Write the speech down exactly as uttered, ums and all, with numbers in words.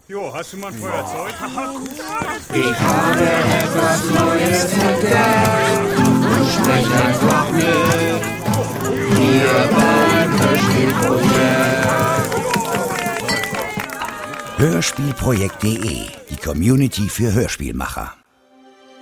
Jo, hast du mal ein Feuerzeug? Ich habe etwas Neues entdeckt und sprech einfach mit. Hier beim Hörspielprojekt. Hörspielprojekt punkt de, die Community für Hörspielmacher.